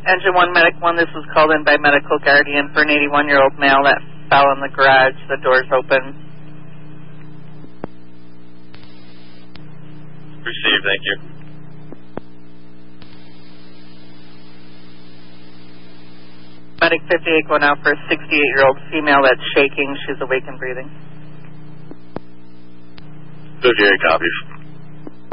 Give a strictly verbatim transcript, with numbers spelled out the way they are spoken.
Engine one, Medic one, this was called in by Medical Guardian for an eighty-one-year-old male that fell in the garage. The door's open. Received, thank you. Medic fifty-eight going out for a sixty-eight-year-old female that's shaking. She's awake and breathing. fifty-eight copies.